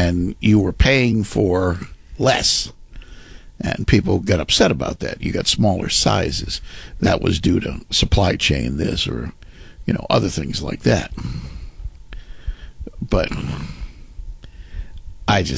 and you were paying for less. And people got upset about that. You got smaller sizes. That was due to supply chain, this or, other things like that. But I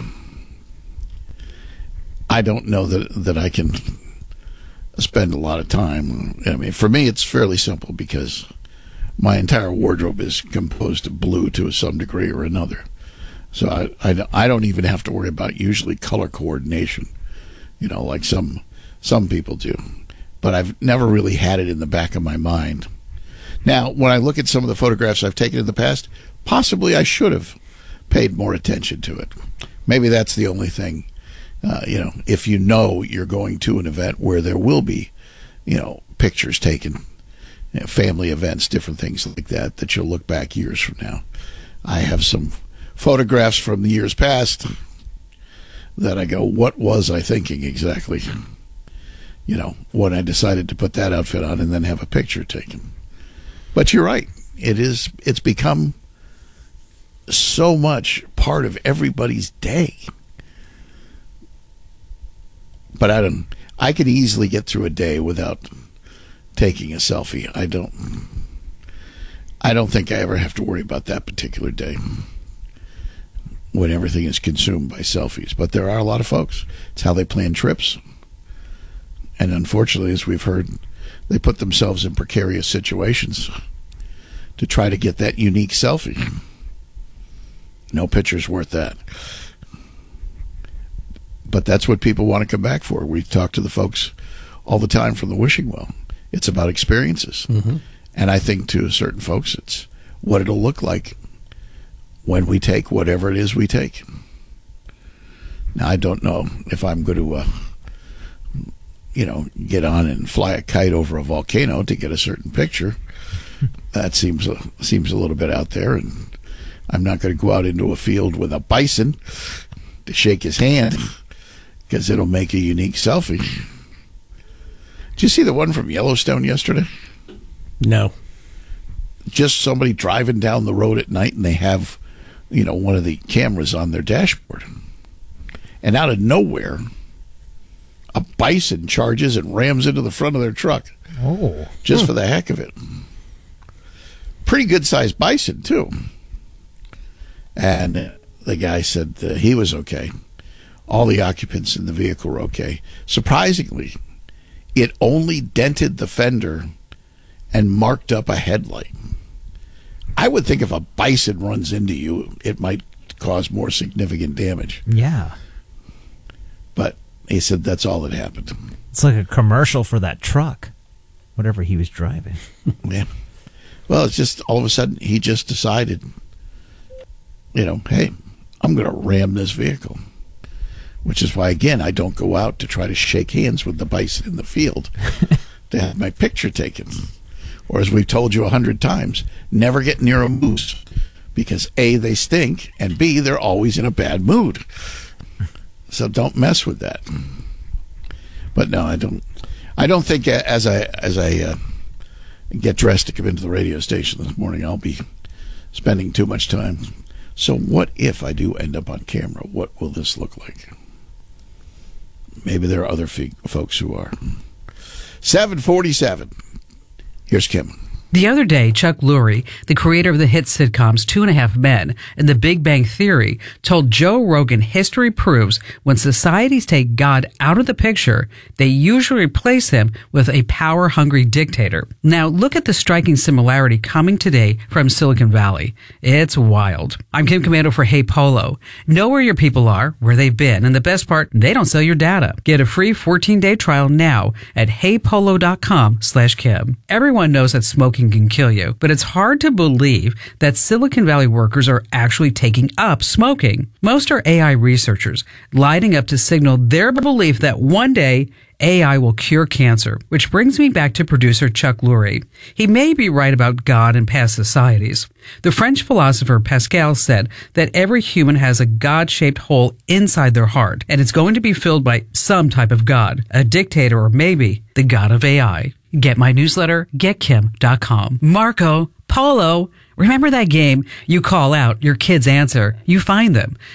don't know that I can spend a lot of time. I mean, for me, it's fairly simple because my entire wardrobe is composed of blue to some degree or another. So I don't even have to worry about usually color coordination, like some people do. But I've never really had it in the back of my mind. Now, when I look at some of the photographs I've taken in the past, possibly I should have paid more attention to it. Maybe that's the only thing, if you're going to an event where there will be, pictures taken, family events, different things like that you'll look back years from now. I have some photographs from the years past that I go, what was I thinking exactly? When I decided to put that outfit on and then have a picture taken. But you're right. It's become so much part of everybody's day. But I could easily get through a day without taking a selfie. I don't think I ever have to worry about that particular day when everything is consumed by selfies. But there are a lot of folks. It's how they plan trips. And unfortunately, as we've heard, they put themselves in precarious situations to try to get that unique selfie. No picture's worth that. But that's what people want to come back for. We talk to the folks all the time from the wishing well. It's about experiences. Mm-hmm. And I think to certain folks, it's what it'll look like when we take whatever it is we take. Now, I don't know if I'm going to, get on and fly a kite over a volcano to get a certain picture. That seems a little bit out there, and I'm not going to go out into a field with a bison to shake his hand because it'll make a unique selfie. Did you see the one from Yellowstone yesterday? No. Just somebody driving down the road at night, and they have, one of the cameras on their dashboard. And out of nowhere, a bison charges and rams into the front of their truck. Oh. Just for the heck of it. Pretty good-sized bison, too. And the guy said he was okay. All the occupants in the vehicle were okay. Surprisingly, it only dented the fender and marked up a headlight. I would think if a bison runs into you, it might cause more significant damage. Yeah. But he said that's all that happened. It's like a commercial for that truck, whatever he was driving. Yeah. Well, it's just all of a sudden he just decided, hey, I'm going to ram this vehicle. Which is why, again, I don't go out to try to shake hands with the bison in the field to have my picture taken. Or as we've told you 100 times, never get near a moose because A, they stink, and B, they're always in a bad mood. So don't mess with that. But no, I don't think as I get dressed to come into the radio station this morning, I'll be spending too much time. So what if I do end up on camera? What will this look like? Maybe there are other folks who are. 7:47. Here's Kim. The other day, Chuck Lorre, the creator of the hit sitcoms 2.5 Men and The Big Bang Theory, told Joe Rogan history proves when societies take God out of the picture, they usually replace him with a power-hungry dictator. Now, look at the striking similarity coming today from Silicon Valley. It's wild. I'm Kim Komando for Hey Polo. Know where your people are, where they've been, and the best part, they don't sell your data. Get a free 14-day trial now at heypolo.com/Kim. Everyone knows that smoking can kill you, but it's hard to believe that Silicon Valley workers are actually taking up smoking. Most are AI researchers lining up to signal their belief that one day AI will cure cancer, which brings me back to producer Chuck Lorre. He may be right about God and past societies. The French philosopher Pascal said that every human has a God-shaped hole inside their heart, and it's going to be filled by some type of God, a dictator, or maybe the God of AI. Get my newsletter, getkim.com. Marco Polo. Remember that game? You call out, your kids answer, you find them.